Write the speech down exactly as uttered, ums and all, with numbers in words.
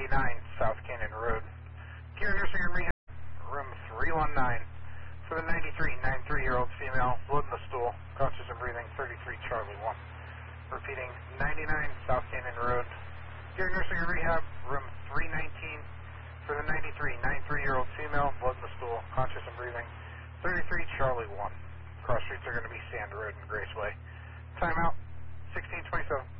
ninety-nine South Canyon Road. Care nursing and rehab, room three one nine. For the ninety-three, ninety-three-year-old female, blood in the stool, conscious and breathing, thirty-three Charlie one. Repeating, ninety-nine South Canyon Road. Care nursing and rehab, room three nineteen. For the ninety-three, ninety-three-year-old female, blood in the stool, conscious and breathing, thirty-three Charlie one. Cross streets are going to be Sand Road and Graceway. Timeout, sixteen twenty-seven.